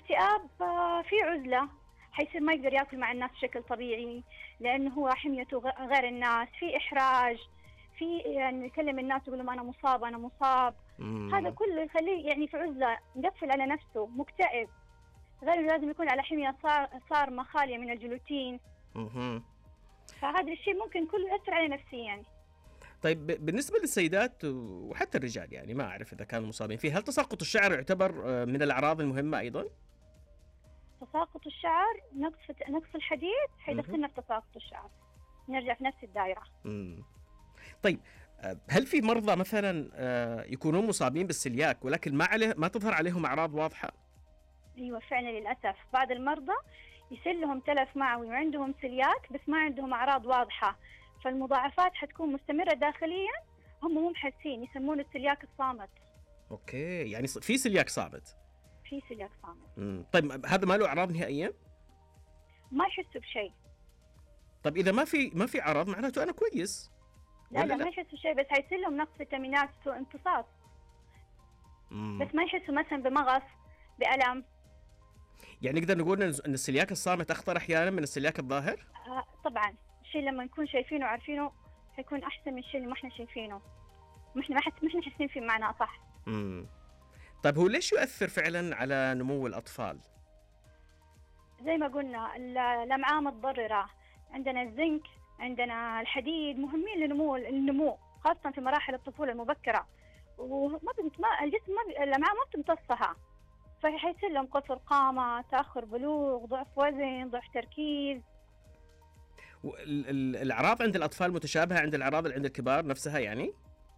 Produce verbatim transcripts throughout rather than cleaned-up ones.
الاكتئاب آه، في عزلة، حيصير ما يقدر ياكل مع الناس بشكل طبيعي لأنه هو حميته غ- غير الناس، في إحراج، في يعني يكلم الناس يقول لهم أنا مصاب أنا مصاب. هذا مم. كله يخليه يعني في عزلة، مقفل على نفسه، مكتئب. غير إنه لازم يكون على حمية صار صارمة خالية من الجلوتين. مهم. فهذا الشيء ممكن كله يأثر عليه نفسيا يعني. طيب ب- بالنسبة للسيدات وحتى الرجال، يعني ما أعرف إذا كانوا مصابين فيه، هل تساقط الشعر يعتبر آه، من الأعراض المهمة أيضا؟ تساقط الشعر، نقص نقص الحديد مهم. حيدخلنا في تساقط الشعر، نرجع في نفس الدائرة. مم. طيب آه، هل في مرضى مثلا آه، يكونون مصابين بالسلياك ولكن ما عليه ما تظهر عليهم أعراض واضحة؟ أيوة فعلا، للأسف بعض المرضى يصير لهم تلف معوي وعندهم سلياك بس ما عندهم أعراض واضحة، فالمضاعفات حتكون مستمرة داخليا، هم مو محسين، يسمونه السلياك الصامت. أوكي، يعني ص- في سلياك صامت. في سلياك صامت مم. طيب هذا ما له أعراض نهائيا؟ ما يحسوا بشيء. طيب إذا ما في ما في أعراض معناته أنا كويس لا ولا لا ما يحسوا شيء، بس حيصير لهم نقص فيتامينات وامتصاص، مم. بس ما يحسوا مثلا بمغص، بألم. يعني نقدر نقول إن إن السلياك الصامت أخطر أحيانا من السلياك الظاهر؟ آه طبعا الشيء لما نكون شايفينه وعارفينه حيكون أحسن من الشيء اللي ما احنا شايفينه، ما احنا ما حس- ما احنا حاسين فيه معنى أصح. مم. طيب هو ليش يؤثر فعلا على نمو الأطفال؟ زي ما قلنا ال- الأمعاء متضررة، عندنا الزنك، عندنا الحديد، مهمين لنمو النمو خاصة في مراحل الطفولة المبكرة، وما بنت ما الجسم ما بي- الأمعاء ما بتمتصها، فحيصير لهم قصر قامة، تأخر بلوغ، ضعف وزن، ضعف تركيز. وال- ال- الأعراض عند الأطفال متشابهة عند الأعراض اللي عند الكبار نفسها يعني؟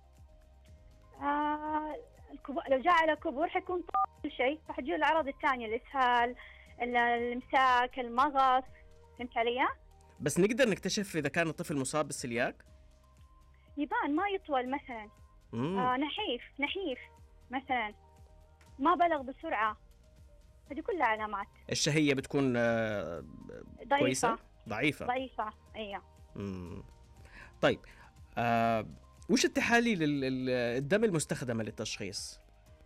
آه الكبو... لو جاء على كبر حيكون كل شيء، فحتجي الأعراض الثانية، الإسهال، ال- الإمساك، المغص. فهمت علي؟ بس نقدر نكتشف إذا كان الطفل مصاب بالسلياك؟ يبان ما يطول مثلا، مم. آه نحيف نحيف مثلا، ما بلغ بسرعة، هذه كلها علامات. الشهية بتكون آه، ضعيفة كويسة؟ ضعيفة. ضعيفة أيوة. مم. طيب آه، وش التحاليل ال- ال- الدم المستخدمة للتشخيص؟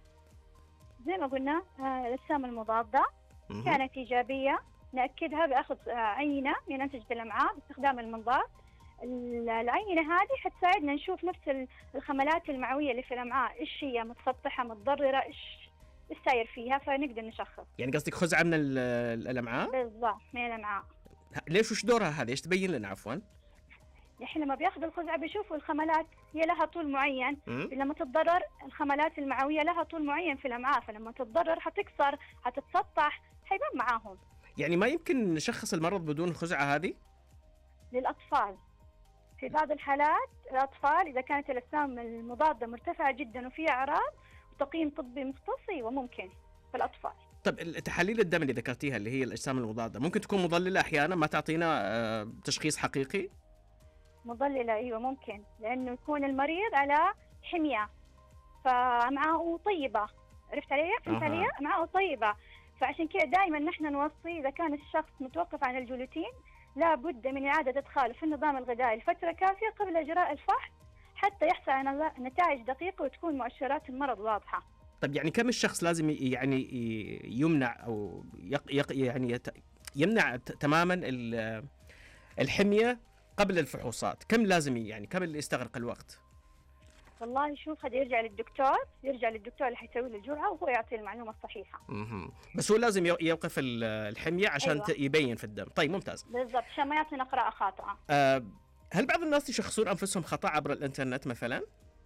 زي ما قلنا آه الأجسام المضادة مهم. كانت إيجابية، نأكدها بأخذ آه عينة من أنسجة الأمعاء باستخدام المنظار. ال- العينة هذه حتساعدنا نشوف نفس ال- الخملات المعوية اللي في الأمعاء، إيش هي، متسطحة متضررة، إيش إيش ساير فيها، فنقدر نشخص. يعني قصدك خزعة من ال- الأمعاء؟ بالضبط من الأمعاء. ليش وش دورها هذه؟ ايش تبين لنا عفوا؟ الحين لما بياخذ الخزعة بيشوفوا الخملات هي لها طول معين، مم. لما تتضرر الخملات المعوية لها طول معين في الأمعاء، فلما تتضرر حتكسر، حتتسطح، حيبان معاهم. يعني ما يمكن نشخص المرض بدون الخزعة هذه؟ للأطفال في بعض الحالات، الأطفال إذا كانت الأجسام المضادة مرتفعة جدا وفيها أعراض وتقييم طبي مختص، وممكن في الأطفال. طب التحاليل الدم اللي ذكرتيها اللي هي الأجسام المضادة ممكن تكون مضللة أحيانا ما تعطينا آه، تشخيص حقيقي؟ مضللة أيوة ممكن، لأنه يكون المريض على حمية فأمعاءه طيبة. عرفت علي؟ فهمت أها. علي؟ أمعاءه طيبة، فعشان كذا دائما نحن نوصي إذا كان الشخص متوقف عن الجلوتين لا بد من إعادة إدخاله في النظام الغذائي لفترة كافية قبل إجراء الفحص حتى يحصل على نتائج دقيقة وتكون مؤشرات المرض واضحة. طب يعني كم الشخص لازم ي- يعني ي- يمنع أو يق يق يعني يت يمنع ت- تماما ال- الحمية قبل الفحوصات؟ كم لازم يعني كم اللي يستغرق الوقت؟ والله شوف، هذا يرجع للدكتور، يرجع للدكتور اللي حيسوي له الجرعة وهو يعطي المعلومة الصحيحة. مهم. بس هو لازم يو- يوقف ال- الحمية عشان أيوة. ت- يبين في الدم. طيب ممتاز. بالضبط، عشان ما يعطينا قراءة خاطئة. أه هل بعض الناس يشخصون أنفسهم خطأ عبر الإنترنت مثلا؟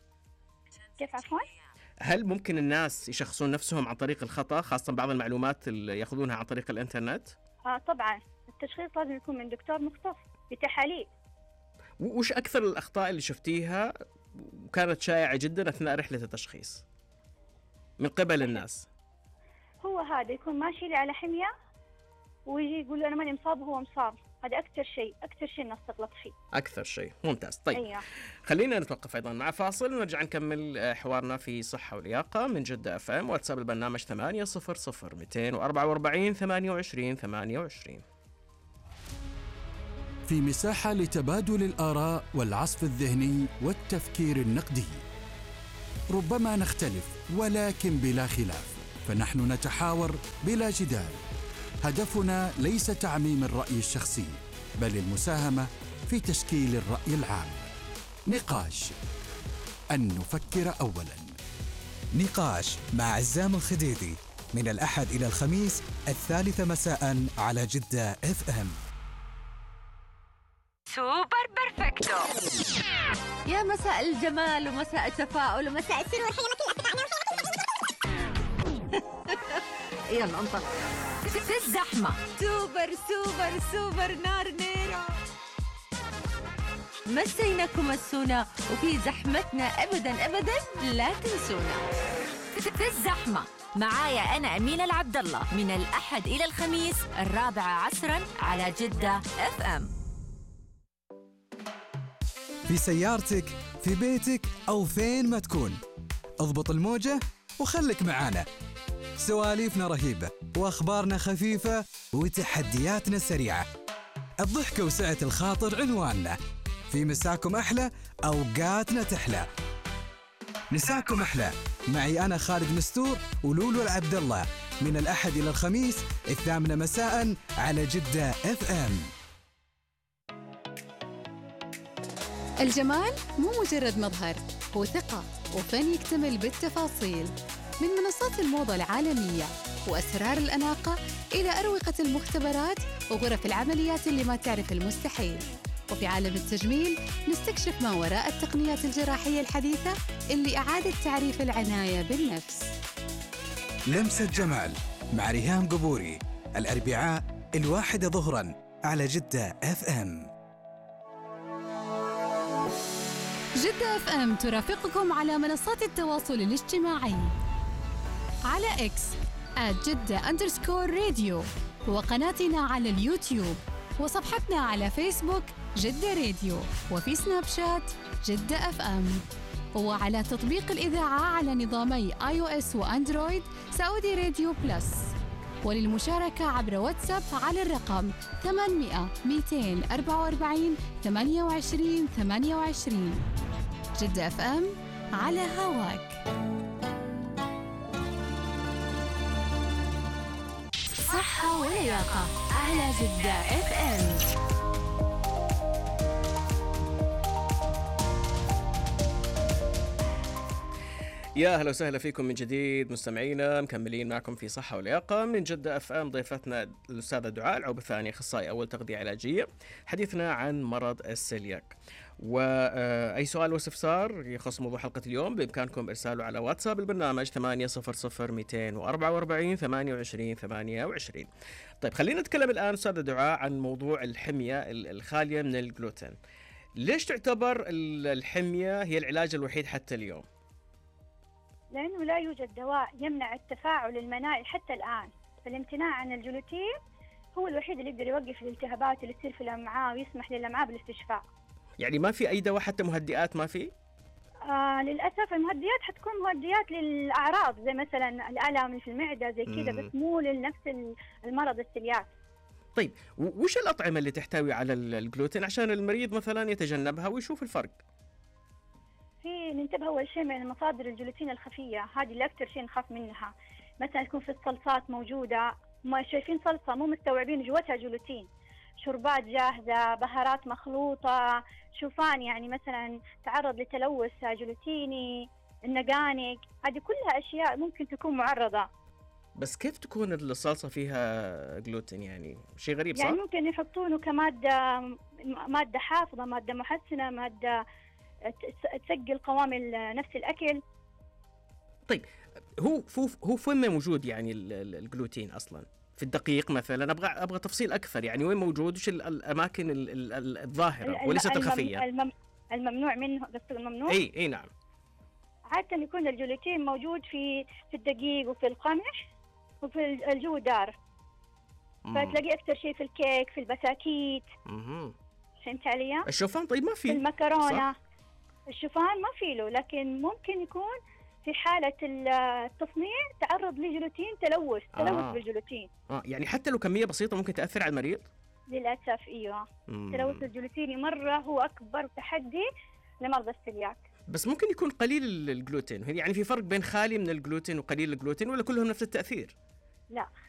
كيف عفوا؟ هل ممكن الناس يشخصون نفسهم عن طريق الخطأ، خاصة بعض المعلومات اللي يأخذونها عن طريق الإنترنت؟ آه طبعا التشخيص لازم يكون من دكتور مختص بتحاليل. و- وش أكثر الأخطاء اللي شفتيها وكانت شائعة جدا أثناء رحلة التشخيص من قبل الناس؟ هو هذا يكون ماشي لي على حمية ويجي يقول أنا ماني مصاب وهو مصاب، هذا أكثر شيء أكثر شيء الناس تغلط فيه. أكثر شيء. ممتاز. طيب أيوة. خلينا نتوقف أيضا مع فاصل ونرجع نكمل آه، حوارنا في صحة ولياقة من جدة أف أم. واتساب البرنامج ثمانية صفر صفر مئتين وأربعة وأربعين ثمانية وعشرين ثمانية وعشرين. في مساحة لتبادل الآراء والعصف الذهني والتفكير النقدي. ربما نختلف ولكن بلا خلاف، فنحن نتحاور بلا جدال. هدفنا ليس تعميم الرأي الشخصي، بل المساهمة في تشكيل الرأي العام. نقاش، أن نفكر أولاً. نقاش مع عزام الخديدي من الأحد إلى الخميس الثالثة مساء على جدة اف ام. سوبر بيرفكتو. يا مساء الجمال ومساء التفاؤل ومساء السر والخير. يلا انطق. في الزحمة سوبر سوبر سوبر نار نيرة. مسيناكم مسونا وفي زحمتنا أبدا أبدا لا تنسونا. في الزحمة معايا أنا أمينة العبد الله من الأحد إلى الخميس الرابعة عصرا على جدة اف ام. في سيارتك، في بيتك أو فين ما تكون، اضبط الموجة وخلك معانا. سواليفنا رهيبة وأخبارنا خفيفة وتحدياتنا سريعة. الضحكة وسعة الخاطر عنواننا. في مساكم أحلى أوقاتنا تحلى. مساكم أحلى معي أنا خالد مستور ولولو العبد الله من الأحد إلى الخميس الثامنة مساء على جدة اف ام. الجمال مو مجرد مظهر، هو ثقة وفن يكتمل بالتفاصيل. من منصات الموضة العالمية وأسرار الأناقة إلى أروقة المختبرات وغرف العمليات اللي ما تعرف المستحيل. وفي عالم التجميل نستكشف ما وراء التقنيات الجراحية الحديثة اللي أعادت تعريف العناية بالنفس. لمسة جمال مع ريهام قبوري الأربعاء الواحدة ظهراً على جدة اف ام. جدة اف ام ترافقكم على منصات التواصل الاجتماعي على اكس آت جدة أندرسكور راديو، وقناتنا على اليوتيوب، وصفحتنا على فيسبوك جدة راديو، وفي سناب شات جدة اف ام، وعلى تطبيق الإذاعة على نظامي آي أو إس وأندرويد سعودي راديو بلس. وللمشاركة عبر واتساب على الرقم ثمانمئة مئتين وأربعة وأربعين ثمانية وعشرين ثمانية وعشرين. جدة اف ام على هواك. صحة ولياقة على جدة اف ام. يا أهلا وسهلا فيكم من جديد مستمعينا، مكملين معكم في صحة ولياقة من جدة اف ام. ضيفتنا الأستاذة دعاء العوبثاني، أخصائي أول تغذية علاجية. حديثنا عن مرض السيلياك، وأي سؤال واستفسار يخص موضوع حلقة اليوم بإمكانكم إرساله على واتساب البرنامج ثمانية صفر صفر مئتين وأربعة وأربعين ثمانية وعشرين ثمانية وعشرين. طيب خلينا نتكلم الآن أستاذة دعاء عن موضوع الحمية الخالية من الجلوتين. ليش تعتبر الحمية هي العلاج الوحيد حتى اليوم؟ لأنه لا يوجد دواء يمنع التفاعل المناعي حتى الآن، فالامتناع عن الجلوتين هو الوحيد اللي يقدر يوقف الالتهابات اللي تصير في الأمعاء ويسمح للأمعاء بالاستشفاء. يعني ما في أي دواء حتى مهدئات ما في؟ آه للأسف المهدئات حتكون مهدئات للأعراض زي مثلا الألم في المعدة زي كذا، بس مو لنفس المرض السيلياك. طيب وش الأطعمة اللي تحتوي على الجلوتين عشان المريض مثلا يتجنبها ويشوف الفرق؟ في ننتبه أول شيء من مصادر الجلوتين الخفية، هذه اللي أكثر شيء نخاف منها. مثلا تكون في الصلصات موجودة، ما شايفين صلصة مو مستوعبين جوتها جلوتين، شربات جاهزة، بهارات مخلوطة، شوفان يعني مثلا تعرض لتلوث جلوتيني، النقانق، هذه كلها أشياء ممكن تكون معرضة. بس كيف تكون الصلصة فيها جلوتين؟ يعني شيء غريب صح؟ يعني ممكن يحطونه كمادة مادة حافظة، مادة محسنة، مادة تسجل قوام نفس الأكل. طيب هو هو هو فين موجود يعني الجلوتين أصلاً؟ في الدقيق مثلا، ابغى ابغى تفصيل اكثر، يعني وين موجود، وش الاماكن الظاهره وليست الخفيه؟ المم... الممنوع منه، قصدك الممنوع؟ اي اي نعم. عاده يكون الجلوتين موجود في في الدقيق وفي القمح وفي الجودار، فتلاقيه اكثر شيء في الكيك، في البساكيت. اها فهمت علي؟ الشوفان طيب ما في، في المكرونه صح؟ الشوفان ما في له، لكن ممكن يكون في حالة التصنيع تعرض لجلوتين تلوث تلوث آه. بالجلوتين. اه يعني حتى لو كمية بسيطة ممكن تأثر على المريض؟ للأسف ايوه. تلوث الجلوتيني مرة هو أكبر تحدي لمرضى السيلياك. بس ممكن يكون قليل الجلوتين، يعني في فرق بين خالي من الجلوتين وقليل الجلوتين، ولا كلهم نفس التأثير؟ لا